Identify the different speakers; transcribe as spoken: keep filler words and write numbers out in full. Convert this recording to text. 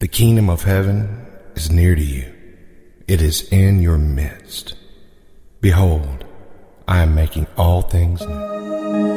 Speaker 1: The kingdom of heaven is near to you. It is in your midst. Behold, I am making all things new.